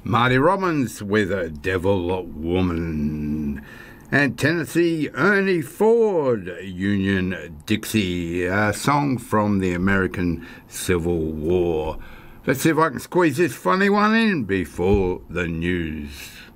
Marty Robbins with a Devil Woman. And Tennessee, Ernie Ford, Union Dixie, a song from the American Civil War. Let's see if I can squeeze this funny one in before the news.